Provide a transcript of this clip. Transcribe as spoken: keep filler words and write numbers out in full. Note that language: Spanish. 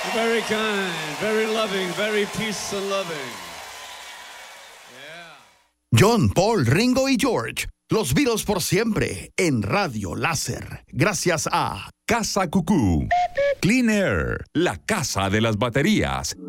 Very kind, very loving, very peace and loving. John, Paul, Ringo y George. Los Beatles por siempre en Radio Láser. Gracias a Casa Cucú. Clean Air, la casa de las baterías.